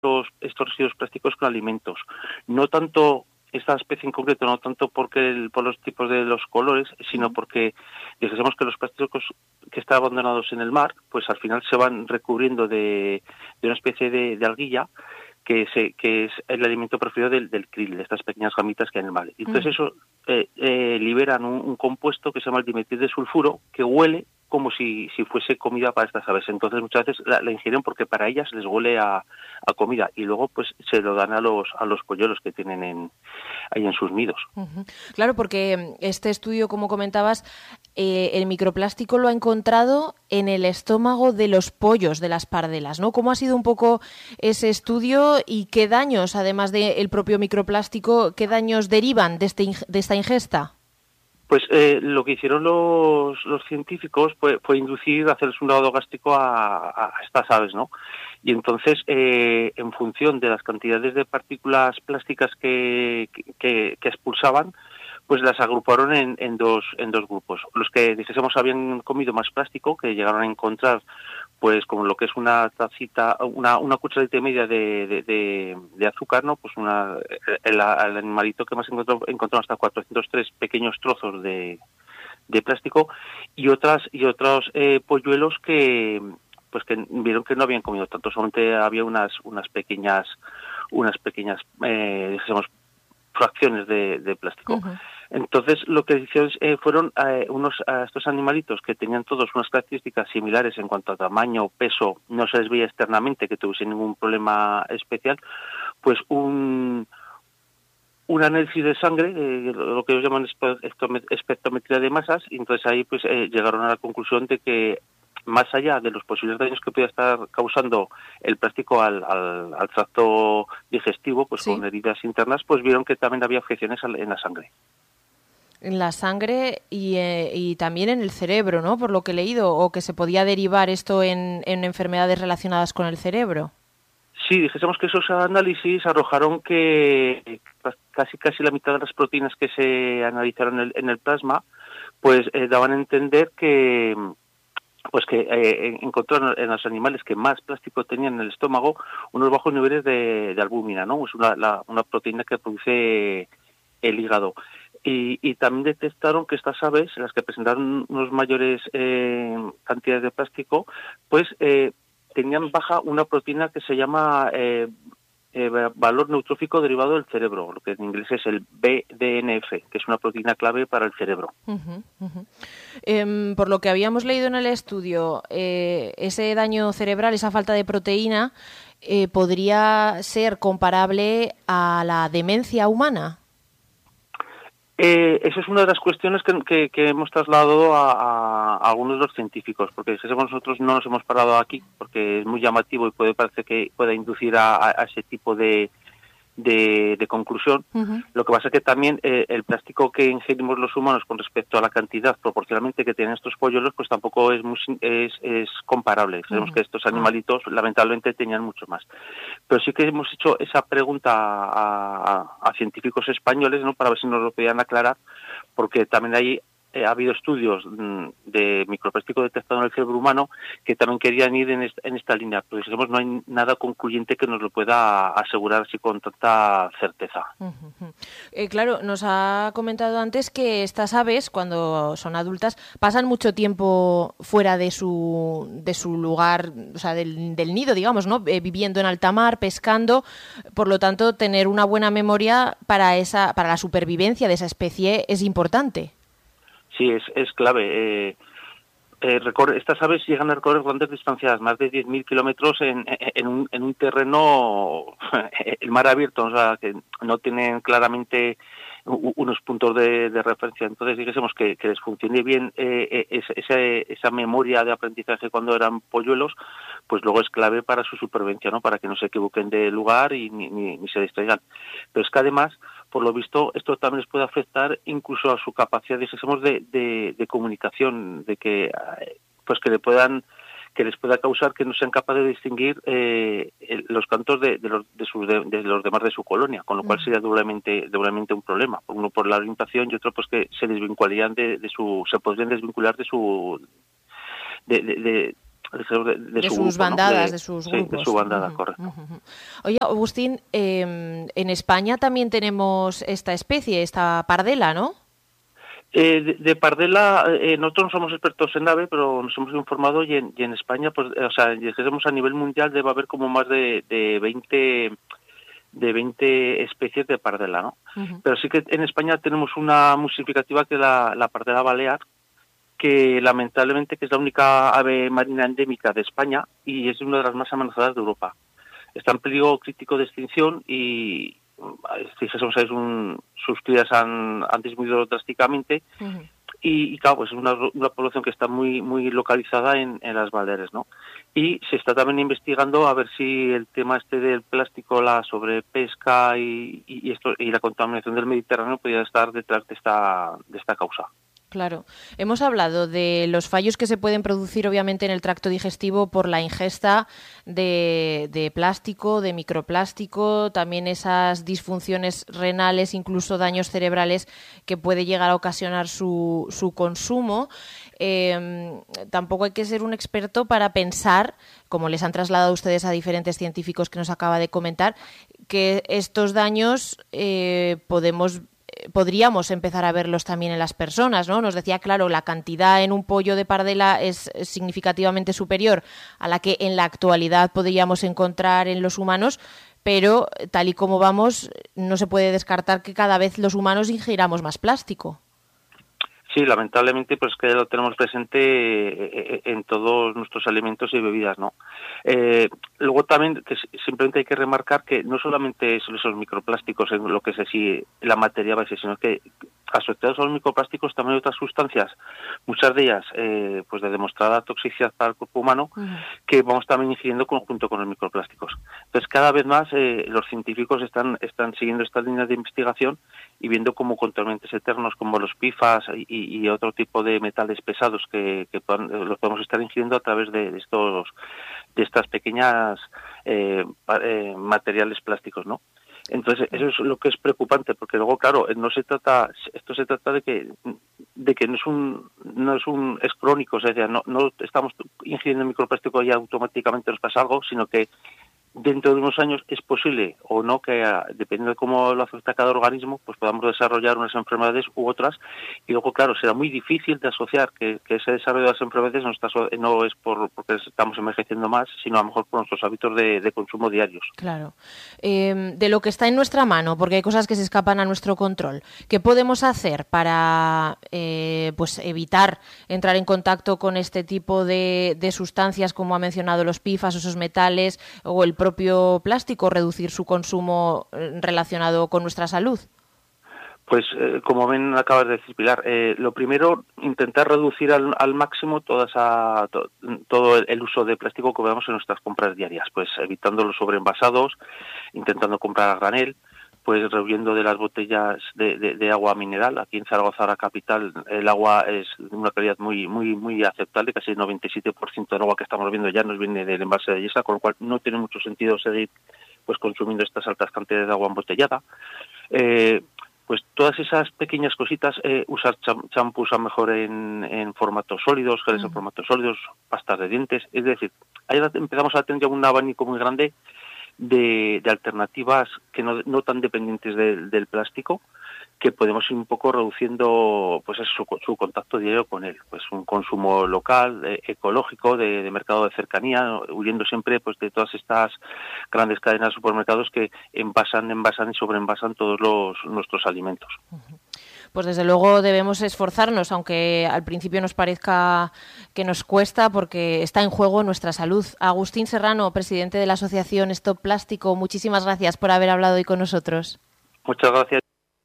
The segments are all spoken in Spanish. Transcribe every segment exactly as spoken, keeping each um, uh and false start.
los, estos residuos plásticos con alimentos. No tanto esta especie en concreto, no tanto porque el, por los tipos de los colores, sino porque dijésemos que los plásticos que están abandonados en el mar, pues al final se van recubriendo de, de una especie de, de alguilla que, se, que es el alimento preferido del, del krill, de estas pequeñas gamitas que hay en el mar. Y entonces mm. eso eh, eh, liberan un, un compuesto que se llama el dimetil de sulfuro, que huele como si, si fuese comida para estas aves. Entonces muchas veces la, la ingieren porque para ellas les huele a, a comida y luego pues se lo dan a los a los polluelos que tienen en, ahí en sus nidos. Uh-huh. Claro, porque este estudio, como comentabas, eh, el microplástico lo ha encontrado en el estómago de los pollos de las pardelas, ¿no? ¿Cómo ha sido un poco ese estudio y qué daños, además del propio microplástico, qué daños derivan de, este, de esta ingesta? Pues eh, lo que hicieron los, los científicos fue, fue inducir, hacerles un lavado gástrico a, a estas aves, ¿no? Y entonces, eh, en función de las cantidades de partículas plásticas que, que, que expulsaban, pues las agruparon en, en dos en dos grupos. Los que, dijésemos, habían comido más plástico, que llegaron a encontrar pues como lo que es una tacita, una, una cucharadita y media de, de, de, de azúcar, ¿no? Pues una, el, el animalito que más encontró, encontró hasta cuatrocientos tres pequeños trozos de, de plástico, y otras y otros eh, polluelos que pues que vieron que no habían comido tanto, solamente había unas unas pequeñas unas pequeñas eh, digamos, fracciones de, de plástico. Uh-huh. Entonces, lo que hicieron eh, fueron eh, unos a estos animalitos que tenían todos unas características similares en cuanto a tamaño, peso, no se les veía externamente que tuviesen ningún problema especial, pues un un análisis de sangre, eh, lo que ellos llaman espectrometría de masas, y entonces ahí pues eh, llegaron a la conclusión de que más allá de los posibles daños que pueda estar causando el plástico al, al, al tracto digestivo, pues sí, con heridas internas, pues vieron que también había afecciones en la sangre. En la sangre y, eh, y también en el cerebro, ¿no? Por lo que he leído, o que se podía derivar esto en, en enfermedades relacionadas con el cerebro. Sí, dijésemos que esos análisis arrojaron que casi casi la mitad de las proteínas que se analizaron en el, en el plasma, pues eh, daban a entender que pues que eh, encontraron en los animales que más plástico tenían en el estómago unos bajos niveles de, de albúmina, ¿no? Es una, la, una proteína que produce el hígado. Y, y también detectaron que estas aves, las que presentaron unos mayores eh, cantidades de plástico, pues eh, tenían baja una proteína que se llama eh, eh, valor neutrófico derivado del cerebro, lo que en inglés es el B D N F, que es una proteína clave para el cerebro. Uh-huh, uh-huh. Eh, por lo que habíamos leído en el estudio, eh, ese daño cerebral, esa falta de proteína, eh, ¿podría ser comparable a la demencia humana? Eh, esa es una de las cuestiones que, que, que hemos trasladado a, a, a algunos de los científicos, porque nosotros no nos hemos parado aquí, porque es muy llamativo y puede parecer que pueda inducir a, a ese tipo de, de, de conclusión. Uh-huh. Lo que pasa es que también eh, el plástico que ingerimos los humanos con respecto a la cantidad proporcionalmente que tienen estos polluelos, pues tampoco es muy, es, es comparable. Sabemos uh-huh. que estos animalitos uh-huh. lamentablemente tenían mucho más. Pero sí que hemos hecho esa pregunta a, a, a científicos españoles, ¿no? Para ver si nos lo podían aclarar, porque también hay Eh, ha habido estudios mm, de microplástico detectado en el cerebro humano que también querían ir en, est- en esta línea, pero digamos, no hay nada concluyente que nos lo pueda asegurar así con tanta certeza. Uh-huh. Eh, claro, nos ha comentado antes que estas aves, cuando son adultas, pasan mucho tiempo fuera de su de su lugar, o sea, del, del nido, digamos, ¿no? Eh, viviendo en alta mar, pescando, por lo tanto, tener una buena memoria para esa para la supervivencia de esa especie es importante. Sí, es, es clave. Eh, eh, recorre, estas aves llegan a recorrer grandes distancias, más de diez mil kilómetros en, en, un, en un terreno, el mar abierto, o sea, que no tienen claramente unos puntos de, de referencia. Entonces, dijésemos que, que les funcione bien eh, esa, esa memoria de aprendizaje cuando eran polluelos, pues luego es clave para su supervivencia, ¿no? Para que no se equivoquen de lugar y ni, ni, ni se distraigan. Pero es que además, por lo visto, esto también les puede afectar incluso a su capacidad, dijésemos, de, de, de comunicación, de que pues que le puedan que les pueda causar que no sean capaces de distinguir eh, los cantos de, de, los, de, sus, de, de los demás de su colonia, con lo cual sería doblemente, doblemente un problema. Uno por la orientación y otro pues que se desvincularían de, de su, se podrían desvincular de su, de, de, de, de, de, de su sus grupo, bandadas, ¿no? de, de sus sí, grupos. de su bandada, Uh-huh, correcto. uh-huh. Oye, Agustín, eh, en España también tenemos esta especie, esta pardela, ¿no? Eh, de, de pardela, eh, nosotros no somos expertos en ave, pero nos hemos informado y en, y en España, pues, eh, o sea, dijésemos a nivel mundial debe haber como más de, de veinte de veinte especies de pardela, ¿no? Uh-huh. Pero sí que en España tenemos una muy significativa que es la, la pardela balear, que lamentablemente que es la única ave marina endémica de España y es una de las más amenazadas de Europa. Está en peligro crítico de extinción y dijésemos, es un, sus crías han, han disminuido drásticamente. Uh-huh. Y, y claro, pues es una, una población que está muy muy localizada en, en las Baleares, ¿no? Y se está también investigando a ver si el tema este del plástico, la sobrepesca y, y, y esto y la contaminación del Mediterráneo podría estar detrás de esta de esta causa. Claro. Hemos hablado de los fallos que se pueden producir, obviamente, en el tracto digestivo por la ingesta de, de plástico, de microplástico, también esas disfunciones renales, incluso daños cerebrales que puede llegar a ocasionar su, su consumo. Eh, tampoco hay que ser un experto para pensar, como les han trasladado ustedes a diferentes científicos que nos acaba de comentar, que estos daños eh, podemos podríamos empezar a verlos también en las personas, ¿no? Nos decía, claro, la cantidad en un pollo de pardela es significativamente superior a la que en la actualidad podríamos encontrar en los humanos, pero tal y como vamos, no se puede descartar que cada vez los humanos ingiramos más plástico. Sí, lamentablemente, pues que ya lo tenemos presente en todos nuestros alimentos y bebidas, ¿no? Eh, luego también que simplemente hay que remarcar que no solamente son esos microplásticos en lo que es así la materia base, sino que asociados a los microplásticos también hay otras sustancias, muchas de ellas eh, pues de demostrada toxicidad para el cuerpo humano, uh-huh. que vamos también ingiriendo conjunto con los microplásticos. Entonces cada vez más eh, los científicos están están siguiendo estas líneas de investigación y viendo cómo contaminantes eternos como los P F A S y, y otro tipo de metales pesados que, que puedan, los podemos estar ingiriendo a través de, de estos de estas pequeñas eh, eh, materiales plásticos, ¿no? Entonces eso es lo que es preocupante, porque luego, claro, no se trata, esto se trata de que de que no es un no es un es crónico, o sea, no no estamos ingiriendo microplástico y automáticamente nos pasa algo, sino que dentro de unos años es posible o no que, dependiendo de cómo lo afecta a cada organismo, pues podamos desarrollar unas enfermedades u otras. Y luego, claro, será muy difícil de asociar que, que ese desarrollo de las enfermedades no, está, no es por porque estamos envejeciendo más, sino a lo mejor por nuestros hábitos de, de consumo diarios. Claro. Eh, de lo que está en nuestra mano, porque hay cosas que se escapan a nuestro control, ¿qué podemos hacer para eh, pues evitar entrar en contacto con este tipo de, de sustancias, como ha mencionado los P F A S, esos metales o el propio plástico, reducir su consumo relacionado con nuestra salud? Pues eh, como ven, acabas de decir, Pilar, eh, lo primero, intentar reducir al, al máximo toda esa, to, todo el, el uso de plástico que veamos en nuestras compras diarias, pues evitando los sobreenvasados, intentando comprar a granel, pues rehuyendo de las botellas de, de, de agua mineral. Aquí en Zaragoza, la capital, el agua es de una calidad muy muy muy aceptable, casi el noventa y siete por ciento del agua que estamos viendo ya nos viene del envase de Yesa, con lo cual no tiene mucho sentido seguir pues consumiendo estas altas cantidades de agua embotellada. Eh, pues todas esas pequeñas cositas, eh, usar champús a mejor en, en formatos sólidos, geles uh-huh. en formatos sólidos, pastas de dientes, es decir, ahí empezamos a tener ya un abanico muy grande de, de alternativas que no, no tan dependientes de, del plástico, que podemos ir un poco reduciendo pues su, su contacto diario con él, pues un consumo local, eh, ecológico, de, de mercado de cercanía, huyendo siempre pues de todas estas grandes cadenas de supermercados que envasan, envasan y sobreenvasan todos los nuestros alimentos. Pues desde luego debemos esforzarnos, aunque al principio nos parezca que nos cuesta, porque está en juego nuestra salud. Agustín Serrano, presidente de la asociación Stop Plástico, muchísimas gracias por haber hablado hoy con nosotros. Muchas gracias.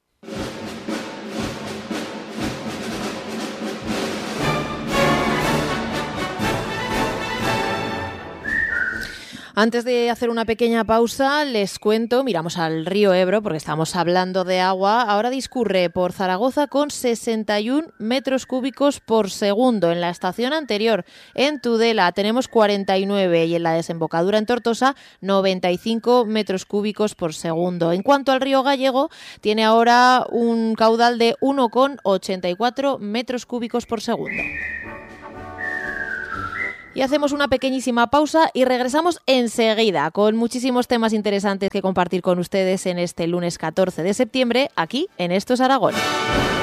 Antes de hacer una pequeña pausa, les cuento, miramos al río Ebro, porque estamos hablando de agua. Ahora discurre por Zaragoza con sesenta y un metros cúbicos por segundo. En la estación anterior, en Tudela, tenemos cuarenta y nueve y en la desembocadura en Tortosa, noventa y cinco metros cúbicos por segundo. En cuanto al río Gallego, tiene ahora un caudal de uno coma ochenta y cuatro metros cúbicos por segundo. Y hacemos una pequeñísima pausa y regresamos enseguida con muchísimos temas interesantes que compartir con ustedes en este lunes catorce de septiembre aquí en Esto es Aragón.